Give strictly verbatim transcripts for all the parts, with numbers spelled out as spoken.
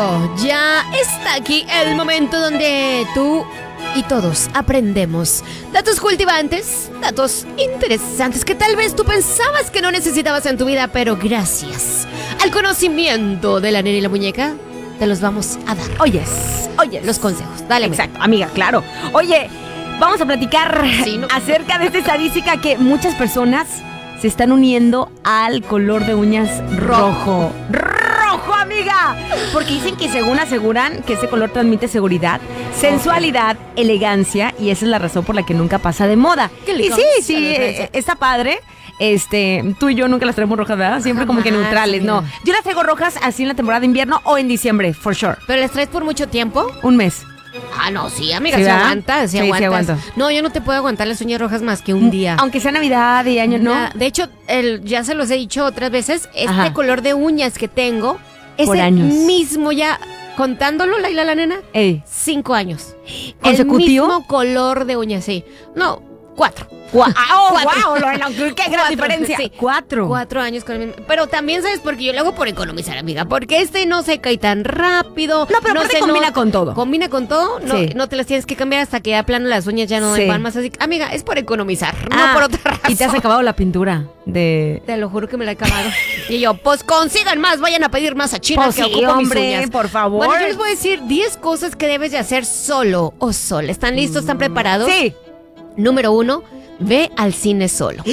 Eso, ya está aquí el momento donde tú y todos aprendemos datos cultivantes, datos interesantes que tal vez tú pensabas que no necesitabas en tu vida, pero gracias al conocimiento de la nena y la muñeca, te los vamos a dar. Oyes, oyes. Los consejos, dale. Exacto, amiga, claro. Oye, vamos a platicar sí, no. acerca de esta estadística que muchas personas se están uniendo al color de uñas rojo. ¡Rojo, amiga! Porque dicen que según aseguran que ese color transmite seguridad, sensualidad, elegancia, y esa es la razón por la que nunca pasa de moda. Qué y sí, sí, eh, está padre. Este, tú y yo nunca las traemos rojas, ¿verdad? Siempre como que neutrales, mira. no. Yo las traigo rojas así en la temporada de invierno o en diciembre, for sure. ¿Pero las traes por mucho tiempo? Un mes. Ah, no, sí, amiga, ¿Sí, sí, verdad? aguantas, sí, Sí, sí aguantas. aguanto. No, yo no te puedo aguantar las uñas rojas más que un día. Aunque sea Navidad y año, ¿no? Na- De hecho, el, ya se los he dicho otras veces, este Ajá. color de uñas que tengo es Por el años. mismo ya, contándolo, Laila la nena, Ey. cinco años. ¿Consecutivo? El mismo color de uñas, sí. No, cuatro. Gua- ¡Oh, Cuatro. wow! Lorena, ¡qué gran Cuatro, diferencia! sí. Cuatro. Cuatro años con el mismo. Pero también, ¿sabes? Porque yo lo hago por economizar, amiga. Porque este no se cae tan rápido. No, pero aparte se combina no- con todo. Combina con todo. No, Sí. no te las tienes que cambiar hasta que ya plano las uñas ya no Sí. van más así. Amiga, es por economizar, Ah, no por otra razón. Y te has acabado la pintura de... Te lo juro que me la he acabado. Y yo, pues consigan más, vayan a pedir más a China Pues que sí, ocupo mis hombre, uñas. por favor. Bueno, yo les voy a decir diez cosas que debes de hacer solo o sola. ¿Están listos? ¿Están preparados? Sí. Número uno, ve al cine solo.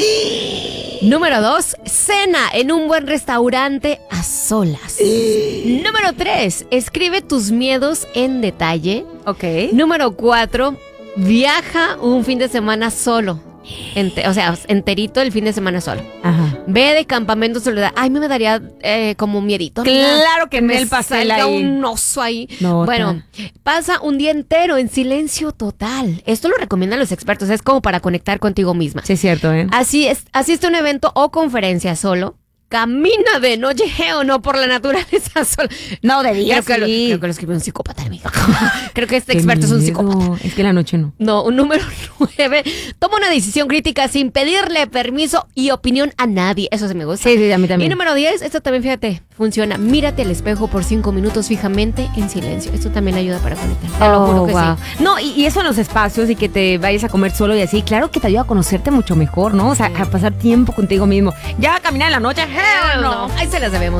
Número dos, cena en un buen restaurante a solas. Número tres, escribe tus miedos en detalle. Ok. Número cuatro, viaja un fin de semana solo. Ente- o sea, enterito el fin de semana solo. Ajá. Ve de campamento soledad. Ay, me daría eh, como miedito. Claro que me me el pastel salga ahí. un oso ahí. No, Bueno, pasa un día entero en silencio total. Esto lo recomiendan los expertos. Es como para conectar contigo misma. Sí, es cierto, ¿eh? Así es, asiste a un evento o conferencia solo. Camina de noche o no por la naturaleza solo. No, de día Creo que, lo, sí. creo que lo escribió un psicópata, amiga. Creo que este Qué experto es un miedo. psicópata. Es que la noche no. No, un número nueve. Toma una decisión crítica sin pedirle permiso y opinión a nadie. Eso se me gusta. Sí, sí, a mí también. Y número diez, esto también, fíjate, funciona. Mírate al espejo por cinco minutos fijamente en silencio. Esto también ayuda para conectar. Te lo juro que wow. sí. No, y, y eso en los espacios y que te vayas a comer solo y así, claro que te ayuda a conocerte mucho mejor, ¿no? O sea, a pasar tiempo contigo mismo. Ya a caminar en la noche, hell no. Ahí se las debemos.